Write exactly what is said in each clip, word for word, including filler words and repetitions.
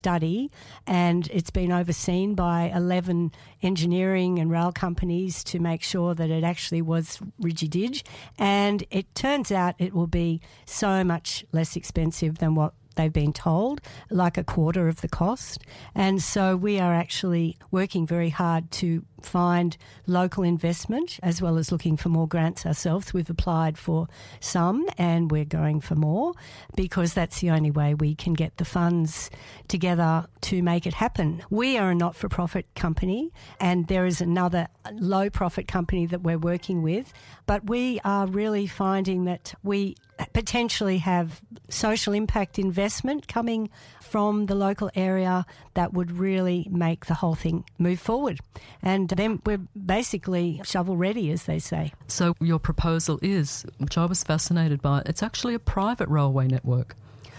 study, and it's been overseen by eleven engineering and rail companies to make sure that it actually was Rigididge, and it turns out it will be so much less expensive than what they've been told, like a quarter of the cost. And so we are actually working very hard to find local investment as well as looking for more grants ourselves. We've applied for some and we're going for more because that's the only way we can get the funds together to make it happen. We are a not-for-profit company and there is another low-profit company that we're working with, but we are really finding that we potentially have social impact investment coming from the local area that would really make the whole thing move forward. And then we're basically shovel ready, as they say. So your proposal is, which I was fascinated by, it's actually a private railway network.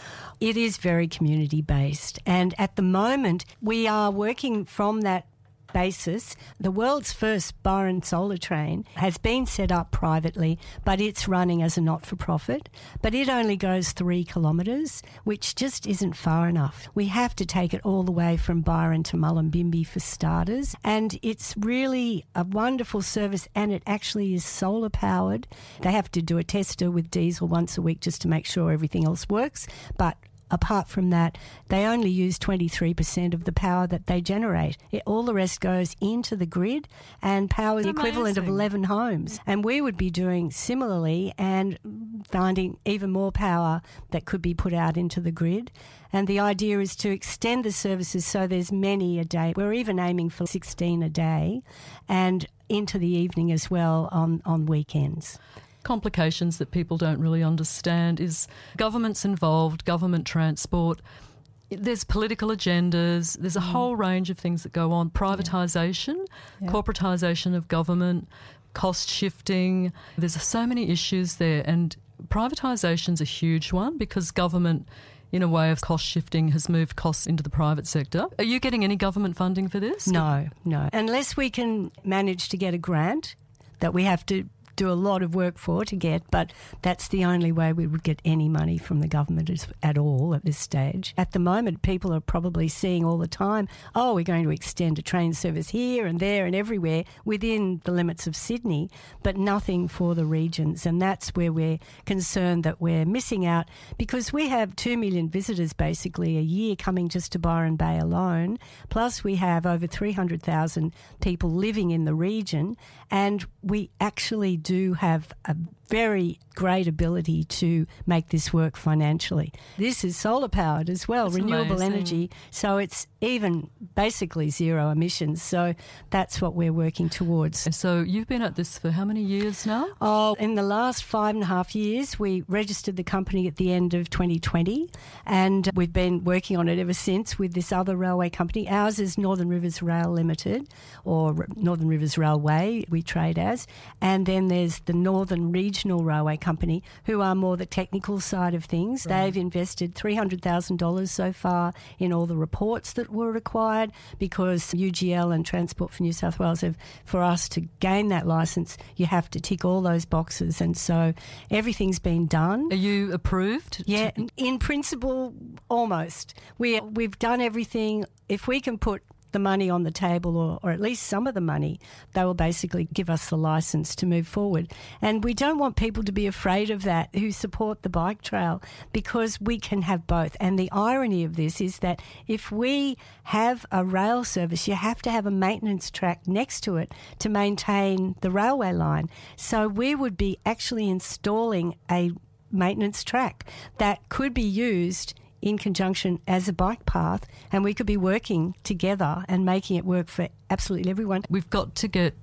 It is very community-based. And at the moment, we are working from that basis. The world's first Byron solar train has been set up privately, but it's running as a not-for-profit. But it only goes three kilometres, which just isn't far enough. We have to take it all the way from Byron to Mullumbimby for starters. And it's really a wonderful service, and it actually is solar powered. They have to do a tester with diesel once a week just to make sure everything else works. But apart from that, they only use twenty-three percent of the power that they generate. It, all the rest goes into the grid and powers the equivalent of eleven homes. And we would be doing similarly and finding even more power that could be put out into the grid. And the idea is to extend the services so there's many a day. We're even aiming for sixteen a day and into the evening as well on, on weekends. Complications that people don't really understand is government's involved, government transport, there's political agendas, there's a mm. whole range of things that go on, privatisation, yeah. Yeah. corporatisation of government, cost shifting, there's so many issues there, and privatisation's a huge one because government, in a way of cost shifting, has moved costs into the private sector. Are you getting any government funding for this? No, no. Unless we can manage to get a grant that we have to do a lot of work for to get, but that's the only way we would get any money from the government at all at this stage. At the moment, people are probably seeing all the time, oh, we're going to extend a train service here and there and everywhere within the limits of Sydney, but nothing for the regions. And that's where we're concerned that we're missing out because we have two million visitors basically a year coming just to Byron Bay alone, plus we have over three hundred thousand people living in the region, and we actually do have a very great ability to make this work financially. This is solar powered as well, that's renewable amazing. Energy, so it's even basically zero emissions. So that's what we're working towards. So you've been at this for how many years now? Oh, in the last five and a half years, we registered the company at the end of twenty twenty, and we've been working on it ever since with this other railway company. Ours is Northern Rivers Rail Limited, or Northern Rivers Railway, we trade as, and then there's the Northern Regional Railway Company, who are more the technical side of things. Right. They've invested three hundred thousand dollars so far in all the reports that were required because U G L and Transport for New South Wales have, for us to gain that licence, you have to tick all those boxes, and so everything's been done. Are you approved? Yeah, in principle, almost. We, we've done everything. If we can put the money on the table, or, or at least some of the money, they will basically give us the licence to move forward. And we don't want people to be afraid of that who support the bike trail, because we can have both. And the irony of this is that if we have a rail service, you have to have a maintenance track next to it to maintain the railway line. So we would be actually installing a maintenance track that could be used in conjunction as a bike path, and we could be working together and making it work for absolutely everyone. We've got to get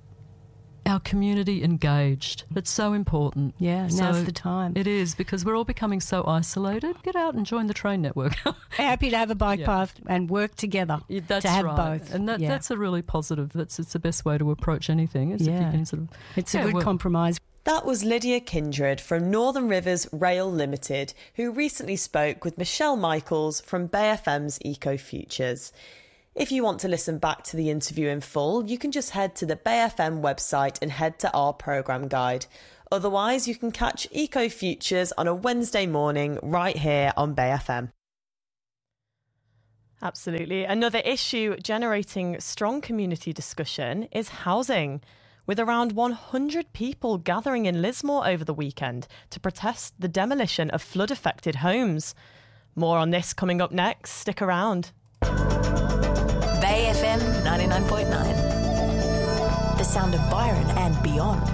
our community engaged. That's so important. Yeah, so now's the time. It is, because we're all becoming so isolated. Get out and join the train network. Happy to have a bike yeah. path and work together yeah, that's to have right. both. And that, yeah. that's a really positive, that's it's the best way to approach anything. Is yeah. if you can sort of, it's yeah, a good work. compromise. That was Lydia Kindred from Northern Rivers Rail Limited, who recently spoke with Michelle Michaels from Bay F M's Eco Futures. If you want to listen back to the interview in full, you can just head to the Bay F M website and head to our programme guide. Otherwise, you can catch Eco Futures on a Wednesday morning right here on Bay F M. Absolutely. Another issue generating strong community discussion is housing, with around one hundred people gathering in Lismore over the weekend to protest the demolition of flood-affected homes. More on this coming up next. Stick around. Bay F M ninety-nine point nine. The sound of Byron and beyond.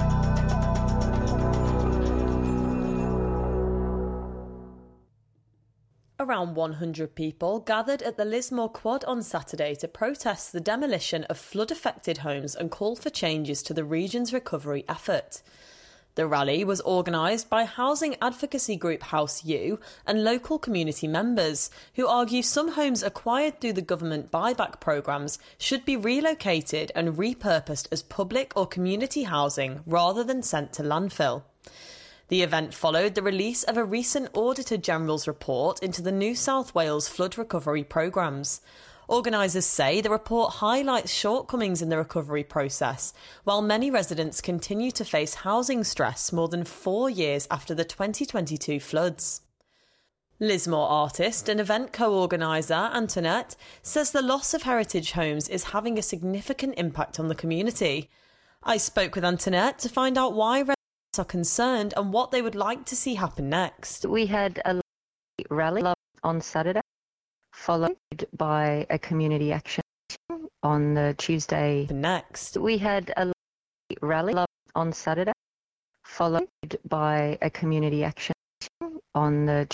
Around one hundred people gathered at the Lismore Quad on Saturday to protest the demolition of flood-affected homes and call for changes to the region's recovery effort. The rally was organised by housing advocacy group House U and local community members, who argue some homes acquired through the government buyback programmes should be relocated and repurposed as public or community housing rather than sent to landfill. The event followed the release of a recent Auditor General's report into the New South Wales flood recovery programmes. Organisers say the report highlights shortcomings in the recovery process, while many residents continue to face housing stress more than four years after the twenty twenty-two floods. Lismore artist and event co-organiser Antoinette says the loss of heritage homes is having a significant impact on the community. I spoke with Antoinette to find out why residents are concerned and what they would like to see happen next. We had a rally on Saturday, followed by a community action on the Tuesday. Next, we had a rally on Saturday, followed by a community action on the